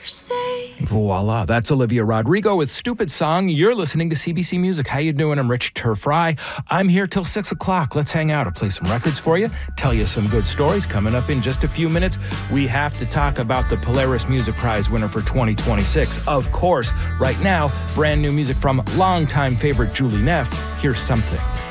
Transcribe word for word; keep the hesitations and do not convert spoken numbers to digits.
say. Voila, that's Olivia Rodrigo with Stupid Song. You're listening to C B C Music. How you doing? I'm Rich Turfry. I'm here till six o'clock. Let's hang out. I'll play some records for you, tell you some good stories. Coming up in just a few minutes, we have to talk about the Polaris Music Prize winner for twenty twenty-six. Of course, right now, brand new music from longtime favorite Julie Neff. Here's Something.